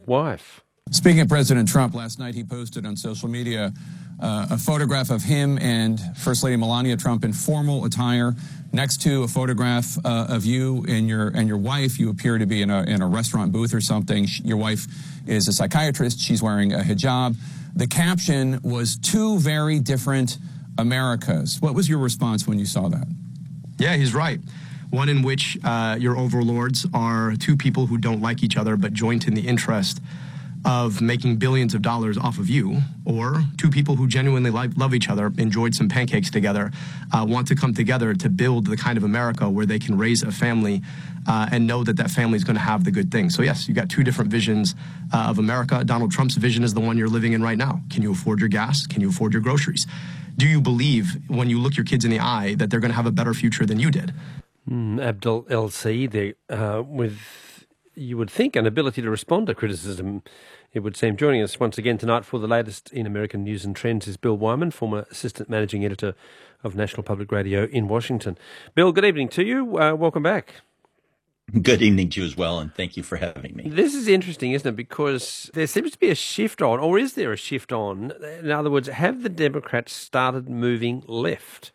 wife. Speaking of President Trump, last night he posted on social media a photograph of him and First Lady Melania Trump in formal attire. Next to a photograph of you and your wife, you appear to be in a restaurant booth or something. Your wife is a psychiatrist. She's wearing a hijab. The caption was two very different Americas. What was your response when you saw that? Yeah, he's right. One in which your overlords are two people who don't like each other but joint in the interest of making billions of dollars off of you, or two people who genuinely love each other, enjoyed some pancakes together, want to come together to build the kind of America where they can raise a family and know that that family is going to have the good things. So yes, you got two different visions of America. Donald Trump's vision is the one you're living in right now. Can you afford your gas? Can you afford your groceries? Do you believe when you look your kids in the eye that they're going to have a better future than you did? Abdul El-Sayed, with, you would think, an ability to respond to criticism, it would seem. Joining us once again tonight for the latest in American news and trends is Bill Wyman, former Assistant Managing Editor of National Public Radio in Washington. Bill, good evening to you. Welcome back. Good evening to you as well, and thank you for having me. This is interesting, isn't it? Because there seems to be a shift on, or is there a shift on? In other words, have the Democrats started moving left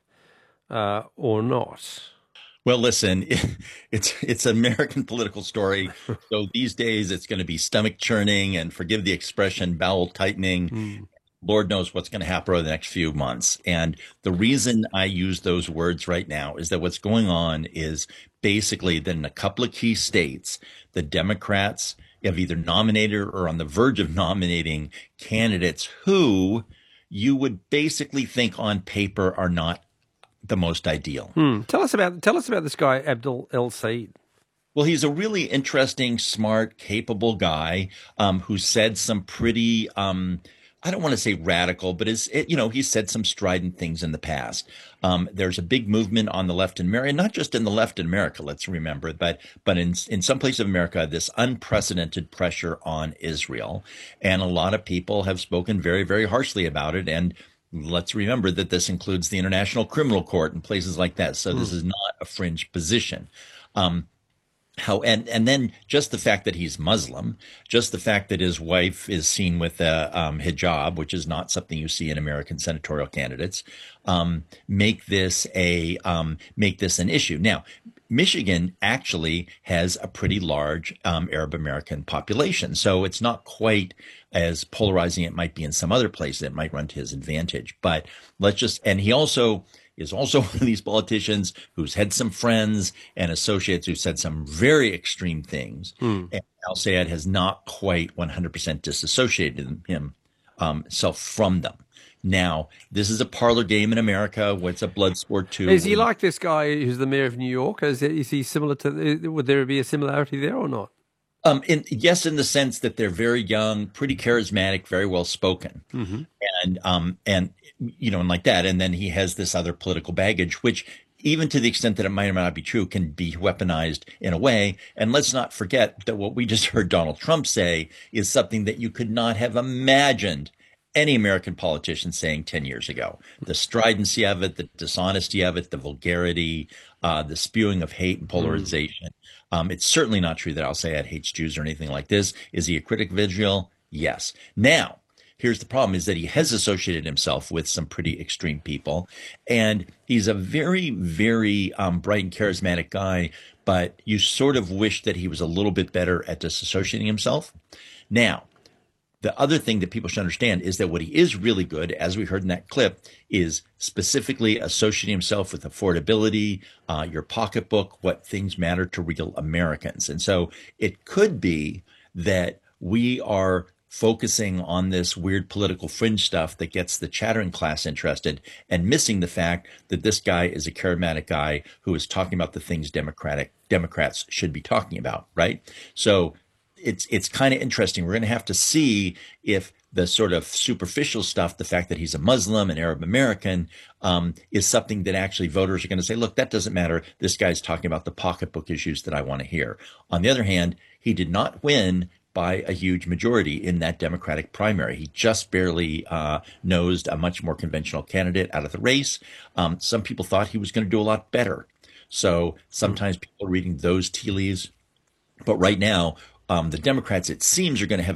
or not? Well, listen, it's an American political story. So these days it's going to be stomach churning and, forgive the expression, bowel tightening. Lord knows what's going to happen over the next few months. And the reason I use those words right now is that what's going on is basically that in a couple of key states, the Democrats have either nominated or on the verge of nominating candidates who you would basically think on paper are not the most ideal. Tell us about this guy, Abdul El-Sayed. Well, he's a really interesting, smart, capable guy who said some pretty, I don't want to say radical, but he said some strident things in the past. There's a big movement on the left in America, not just in the left in America, let's remember, but in some places of America, this unprecedented pressure on Israel. And a lot of people have spoken very, very harshly about it. And let's remember that this includes the International Criminal Court and places like that. So this is not a fringe position. And then just the fact that he's Muslim, just the fact that his wife is seen with a hijab, which is not something you see in American senatorial candidates, make this an issue. Now, Michigan actually has a pretty large Arab American population, so it's not quite as polarizing it might be in some other places that might run to his advantage. But and he also is also one of these politicians who's had some friends and associates who said some very extreme things. And El-Sayed has not quite 100% disassociated himself from them. Now, this is a parlor game in America. What's a blood sport too? Is he like this guy who's the mayor of New York? Is he similar to? Would there be a similarity there or not? Yes, in the sense that they're very young, pretty charismatic, very well spoken, and like that. And then he has this other political baggage, which, even to the extent that it might or might not be true, can be weaponized in a way. And let's not forget that what we just heard Donald Trump say is something that you could not have imagined any American politician saying 10 years ago. The stridency of it, the dishonesty of it, the vulgarity, the spewing of hate and polarization. It's certainly not true that El-Sayed hates Jews or anything like this. Is he a critic of Israel? Yes. Now, here's the problem, is that he has associated himself with some pretty extreme people. And he's a very, very bright and charismatic guy, but you sort of wish that he was a little bit better at disassociating himself. Now, the other thing that people should understand is that what he is really good, as we heard in that clip, is specifically associating himself with affordability, your pocketbook, what things matter to real Americans. And so it could be that we are focusing on this weird political fringe stuff that gets the chattering class interested and missing the fact that this guy is a charismatic guy who is talking about the things Democrats should be talking about, right? So it's kind of interesting. We're going to have to see if the sort of superficial stuff, the fact that he's a Muslim and Arab American, is something that actually voters are going to say, look, that doesn't matter. This guy's talking about the pocketbook issues that I want to hear. On the other hand, he did not win by a huge majority in that Democratic primary. He just barely nosed a much more conventional candidate out of the race. Some people thought he was going to do a lot better. So sometimes people are reading those tea leaves. But right now, the Democrats, it seems, are going to have